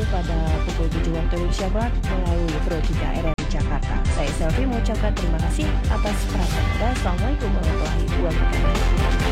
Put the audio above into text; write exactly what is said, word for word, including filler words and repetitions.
pada pukul tujuh waktu Indonesia Barat melalui Pro tiga R R I Jakarta. Saya Selvi mengucapkan terima kasih atas perhatian Anda. Assalamualaikum warahmatullahi wabarakatuh.